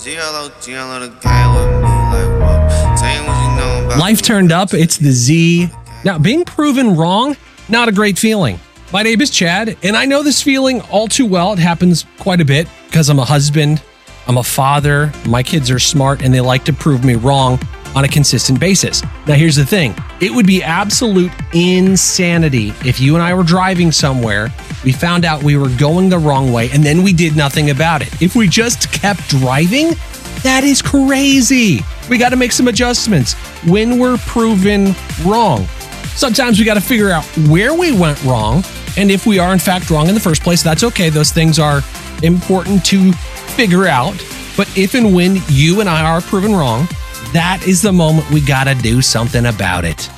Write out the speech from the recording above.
Life turned up, it's the Z. Now, being proven wrong, not a great feeling. My name is Chad, and I know this feeling all too well. It happens quite a bit because I'm a husband, I'm a father, my kids are smart, and they like to prove me wrong on a consistent basis. Now, here's the thing. It would be absolute insanity if you and I were driving somewhere, we found out we were going the wrong way, and then we did nothing about it. If we just kept driving, that is crazy. We got to make some adjustments when we're proven wrong. Sometimes we got to figure out where we went wrong, and if we are in fact wrong in the first place, that's okay. Those things are important to figure out. But if and when you and I are proven wrong, that is the moment we got to do something about it.